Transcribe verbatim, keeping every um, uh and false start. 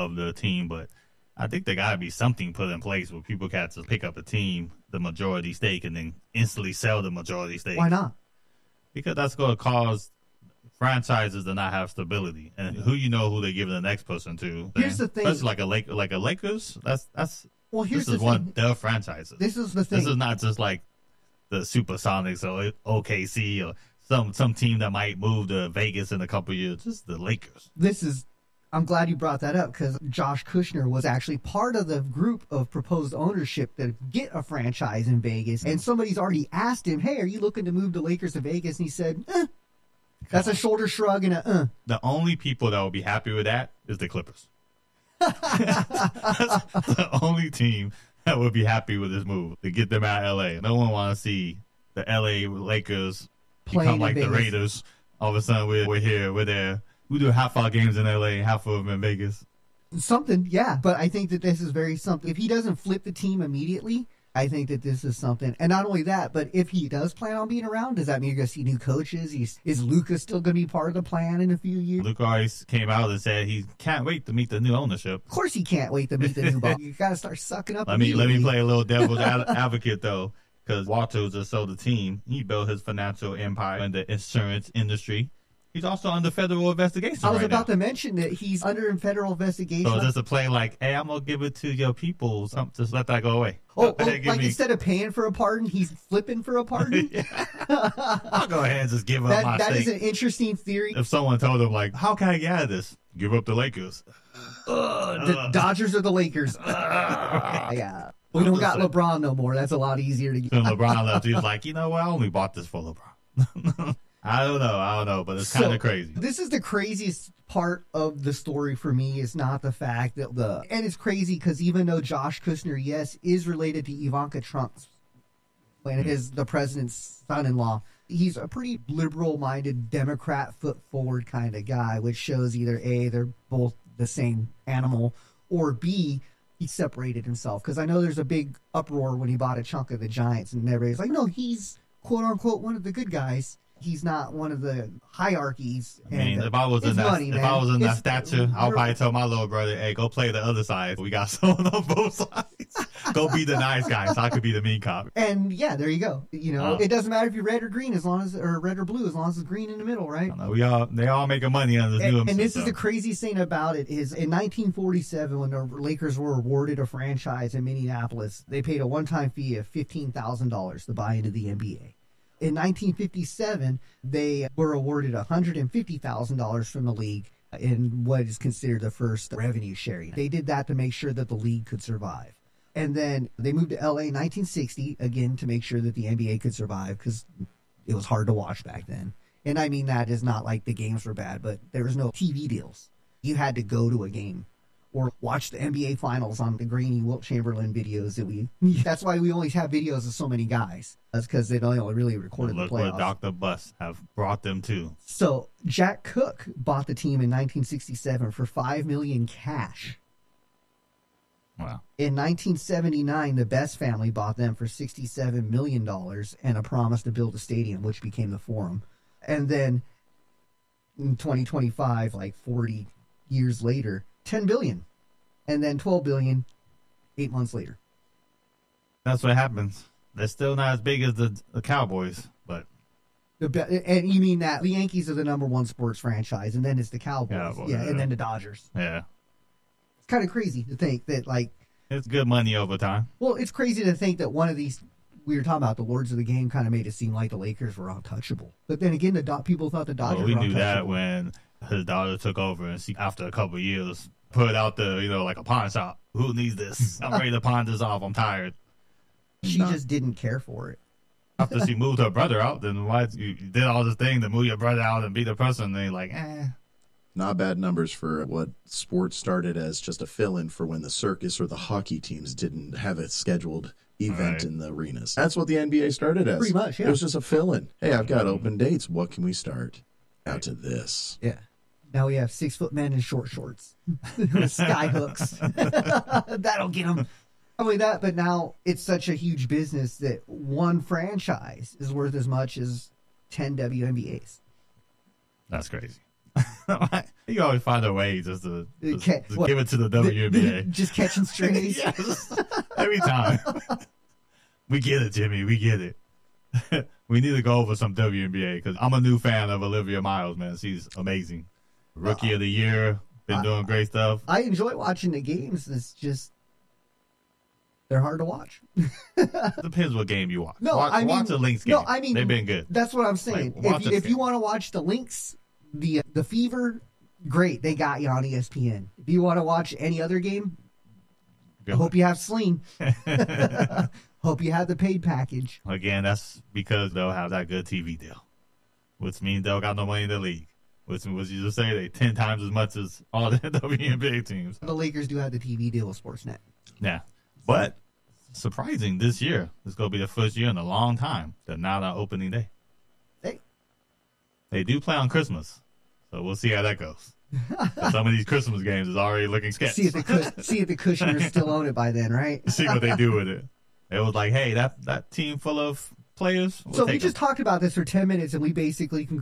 of the team, but I think there got to be something put in place where people can't just pick up a team, the majority stake, and then instantly sell the majority stake. Why not? Because that's going to cause franchises to not have stability, and who you know who they give the next person to. Here's the thing, that's like a Lake, like a Lakers. That's that's. Well, here's this is the one thing. of the franchises. This is the thing. This is not just like the Supersonics or O K C or some some team that might move to Vegas in a couple of years. Just the Lakers. This is. I'm glad you brought that up because Josh Kushner was actually part of the group of proposed ownership to get a franchise in Vegas, and somebody's already asked him, "Hey, are you looking to move the Lakers to Vegas?" And he said, eh. That's a shoulder shrug and a uh. The only people that will be happy with that is the Clippers. That's the only team that would be happy with this move to get them out of L A. No one want to see the L A Lakers Playing become like in the Vegas. Raiders. All of a sudden, we're, we're here, we're there. We do half our games in L A, half of them in Vegas. Something, yeah. But I think that this is very something. If he doesn't flip the team immediately, I think that this is something. And not only that, but if he does plan on being around, does that mean you're going to see new coaches? Is, is Luka still going to be part of the plan in a few years? Luke already came out and said he can't wait to meet the new ownership. Of course he can't wait to meet the new boss. You got to start sucking up. Let me let me immediately. play a little devil's ad- advocate though, because Walter just sold the team. He built his financial empire in the insurance industry. He's also under federal investigation I was right about now. to mention that he's under federal investigation. So just a play like, hey, I'm gonna give it to your people. Some, just let that go away. oh, Go oh, ahead, give like me- instead of paying for a pardon, he's flipping for a pardon? I'll go ahead and just give up that my that stake. is an interesting theory. If someone told him like, how can I get out of this? Give up the Lakers. Ugh, the Dodgers or the Lakers? Ugh. Yeah. We don't got LeBron no more. That's a lot easier to get. When LeBron left, he was like, you know what? I only bought this for LeBron. I don't know. I don't know, but it's kind of So, crazy. This is the craziest part of the story for me is not the fact that the, and it's crazy because even though Josh Kushner, yes, is related to Ivanka Trump's, and his, the president's son-in-law, he's a pretty liberal-minded Democrat, foot-forward kind of guy, which shows either A, they're both the same animal, or B, he separated himself. Because I know there's a big uproar when he bought a chunk of the Giants, and everybody's like, no, he's quote-unquote one of the good guys. He's not one of the hierarchies. I mean, and, uh, if I was in it's that, money, if man. I was in that It's- stature, I'll probably tell my little brother, "Hey, go play the other side. We got someone on both sides. Go be the nice guy, so I could be the mean cop." And yeah, there you go. You know, Uh, it doesn't matter if you're red or green, as long as or red or blue, as long as it's green in the middle, right? I don't know, we all they all making money on this new. And, and this so. is the craziest thing about it is in nineteen forty-seven, when the Lakers were awarded a franchise in Minneapolis, they paid a one-time fee of fifteen thousand dollars to buy into the N B A. In nineteen fifty-seven, they were awarded one hundred fifty thousand dollars from the league in what is considered the first revenue sharing. They did that to make sure that the league could survive. And then they moved to L A in nineteen sixty, again, to make sure that the N B A could survive because it was hard to watch back then. And I mean that is not like the games were bad, but there was no T V deals. You had to go to a game or watch the N B A Finals on the grainy Wilt Chamberlain videos that we... That's why we always have videos of so many guys. That's because they don't really recorded Look the what playoffs. Doctor Bus have brought them to. So Jack Cook bought the team in nineteen sixty-seven for five million dollars cash. Wow. In nineteen seventy-nine, the Best family bought them for sixty-seven million dollars and a promise to build a stadium, which became the Forum. And then in twenty twenty-five, like forty years later, ten billion dollars. And then twelve billion dollars eight months later. That's what happens. They're still not as big as the, the Cowboys, but The be- and you mean that the Yankees are the number one sports franchise, and then it's the Cowboys. Yeah, well, yeah, yeah. and then the Dodgers. yeah, It's kind of crazy to think that, like, it's good money over time. well, it's crazy to think that one of these, we were talking about the Lords of the Game, kind of made it seem like the Lakers were untouchable. But then again, the Do- people thought the Dodgers Well, we were knew untouchable. that when his daughter took over, and she, after a couple of years, put out the, you know, like a pawn shop. Who needs this? I'm ready to pawn this off. I'm tired. She just didn't care for it. After she moved her brother out, then why you did all this thing to move your brother out and be the person? And then like, eh. Not bad numbers for what sports started as just a fill-in for when the circus or the hockey teams didn't have a scheduled event Right. in the arenas. That's what the N B A started as. Pretty much, yeah. It was just a fill-in. Hey, I've got open dates. What can we start? Out to this. Yeah. Now we have six foot men in short shorts with sky hooks. That'll get them. Not only that, but now it's such a huge business that one franchise is worth as much as ten W N B As. That's crazy. You always find a way just to, just, Okay, just what, give it to the W N B A. Just catching strays. Yes, every time. We get it, Jimmy. We get it. We need to go over some W N B A because I'm a new fan of Olivia Miles, man. She's amazing. Rookie uh, of the year. Been I, doing great stuff. I enjoy watching the games. It's just they're hard to watch. Depends what game you watch. No, watch, I mean, watch the Lynx game. No, I mean they've been good. That's what I'm saying. Like, if you, if you want to watch the Lynx, the the Fever, great, they got you on E S P N. If you want to watch any other game, good. I hope you have Sling. Hope you have the paid package. Again, that's because they'll have that good T V deal, which means they'll got no money in the league. Which was you just say they ten times as much as all the W N B A teams. The Lakers do have the T V deal with Sportsnet. Yeah, but surprising this year. It's going to be the first year in a long time they're not on opening day. Hey, they do play on Christmas, so we'll see how that goes. Some of these Christmas games is already looking sketchy. See if the see if the Kushners still own it by then, right? See what they do with it. It was like, hey, that that team full of players. We'll so we them. just talked about this for ten minutes, and we basically